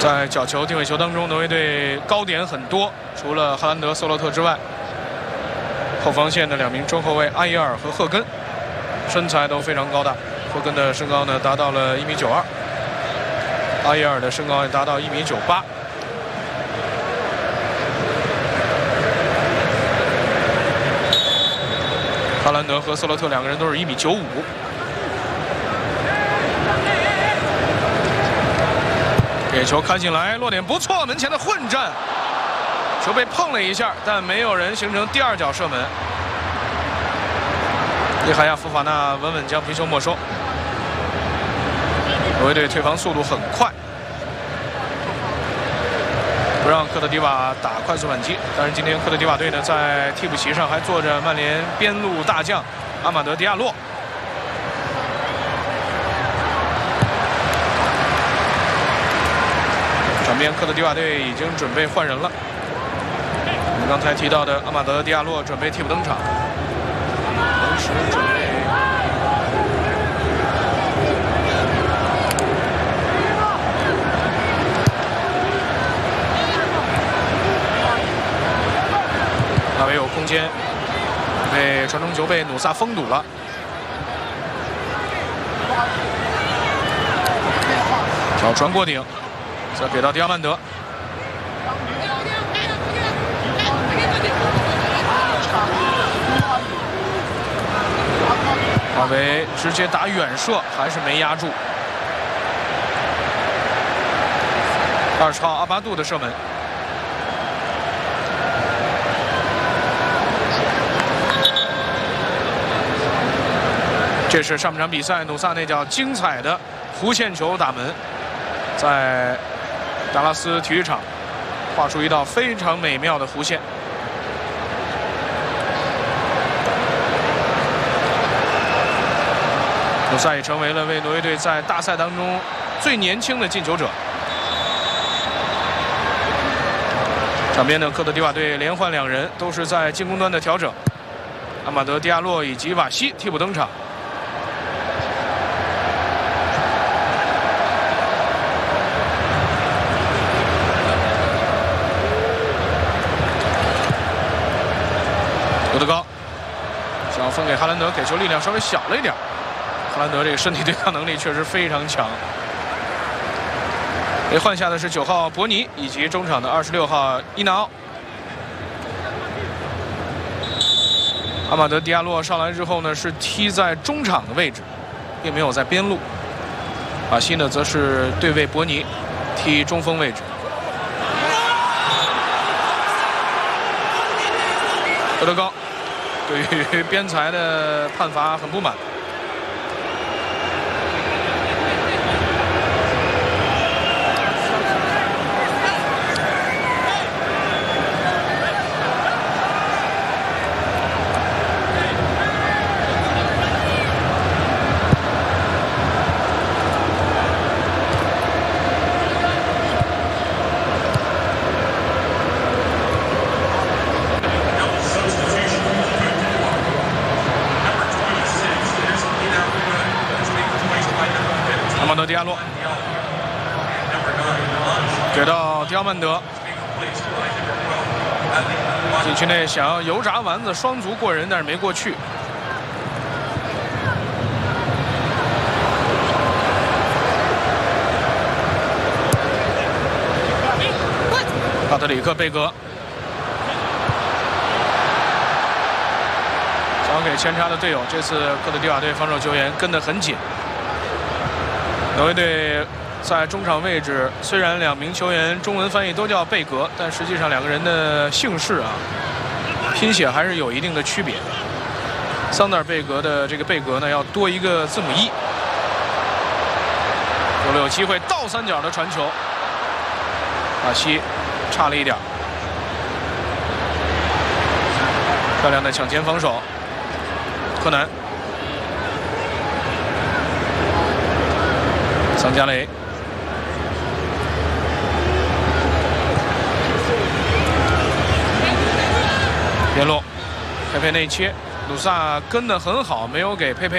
在角球、定位球当中，挪威队高点很多，除了哈兰德、索洛特之外，后防线的2名中后卫阿耶尔和赫根，身材都非常高大。赫根的身高呢达到了1.92米，阿耶尔的身高也达到1.98米。哈兰德和索洛特2个人都是1.95米。给球开进来，落点不错，门前的混战，球被碰了一下，但没有人形成第2脚射门。利海亚·福法纳稳稳将皮球没收。挪威队退防速度很快，不让科特迪瓦打快速反击。但是今天科特迪瓦队呢，在替补席上还坐着曼联边路大将阿马德·迪亚洛。转边，科特迪瓦队已经准备换人了。我们刚才提到的阿马德·迪亚洛准备替补登场，同时准备大卫有空间，被传中球被努萨封堵了。挑传过顶。再给到迪亚曼德，阿维直接打远射，还是没压住。20号阿巴杜的射门，这是上半场比赛努萨那脚精彩的弧线球打门，在达拉斯体育场画出一道非常美妙的弧线。努萨也成为了为挪威队在大赛当中最年轻的进球者。场边的科特迪瓦队连换2人，都是在进攻端的调整。阿马德·迪亚洛以及瓦西替补登场。刘德高想要分给哈兰德，给球力量稍微小了一点。哈兰德这个身体对抗能力确实非常强。被换下的是9号博尼以及中场的26号伊纳奥。阿马德·迪亚洛上来之后呢，是踢在中场的位置，并没有在边路。瓦西呢，则是对位博尼，踢中锋位置。刘德高对于边裁的判罚很不满。迪亚洛给到迪奥曼德，禁区内想要油炸丸子双足过人，但是没过去。帕特里克·贝格交给前插的队友，这次科特迪瓦队防守球员跟得很紧。挪威队在中场位置，虽然2名球员中文翻译都叫贝格，但实际上2个人的姓氏啊，拼写还是有一定的区别。桑德尔贝格的这个贝格呢，要多一个字母E。有机会倒3角的传球，巴西差了一点。漂亮的抢前防守，柯南。桑加雷，边路，佩佩内切，鲁萨跟得很好，没有给佩佩。